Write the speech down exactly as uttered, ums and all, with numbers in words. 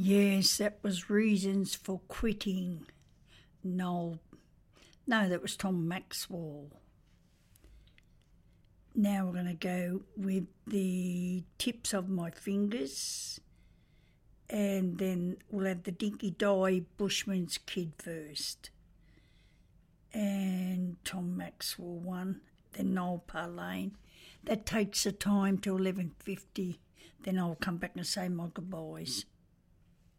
Yes, that was Reasons for Quitting. Noel. No, that was Tom Maxwell. Now we're going to go with the tips of my fingers, and then we'll have the Dinky Die Bushman's Kid first, and Tom Maxwell one, then Noel Parlane. That takes the time till eleven fifty. Then I'll come back and say my goodbyes.